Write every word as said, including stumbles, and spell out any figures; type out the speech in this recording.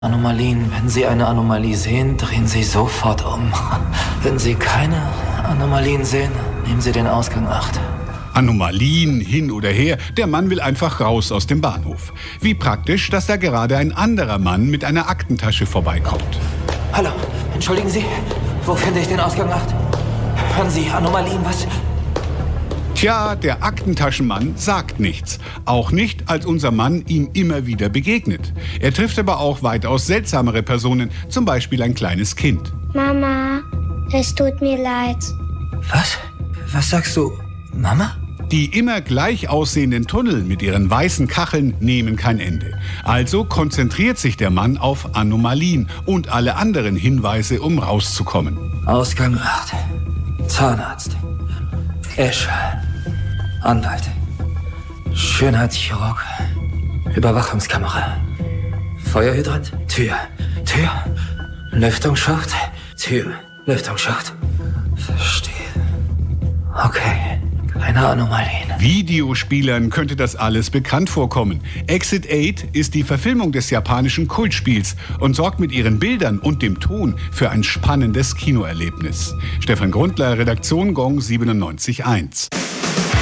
Anomalien. Wenn Sie eine Anomalie sehen, drehen Sie sofort um. Wenn Sie keine Anomalien sehen, nehmen Sie den Ausgang acht. Anomalien hin oder her, der Mann will einfach raus aus dem Bahnhof. Wie praktisch, dass da gerade ein anderer Mann mit einer Aktentasche vorbeikommt. Hallo, entschuldigen Sie, wo finde ich den Ausgang acht? Hören Sie, Anomalien, was? Tja, der Aktentaschenmann sagt nichts. Auch nicht, als unser Mann ihm immer wieder begegnet. Er trifft aber auch weitaus seltsamere Personen, zum Beispiel ein kleines Kind. Mama, es tut mir leid. Was? Was sagst du, Mama? Die immer gleich aussehenden Tunnel mit ihren weißen Kacheln nehmen kein Ende. Also konzentriert sich der Mann auf Anomalien und alle anderen Hinweise, um rauszukommen. Ausgang acht. Zahnarzt. Esche. Anwalt. Schönheitschirurg. Überwachungskamera. Feuerhydrant. Tür. Tür. Lüftungsschacht. Tür. Lüftungsschacht. Verstehe. Okay. Keine Anomalien. Videospielern könnte das alles bekannt vorkommen. Exit acht ist die Verfilmung des japanischen Kultspiels und sorgt mit ihren Bildern und dem Ton für ein spannendes Kinoerlebnis. Stefan Grundler, Redaktion Gong siebenundneunzig Komma eins.